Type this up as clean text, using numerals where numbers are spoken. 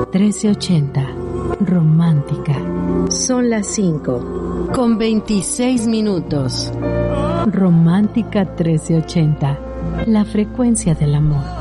1380. Romántica. Son las 5 con 26 minutos. Romántica 1380. La frecuencia del amor.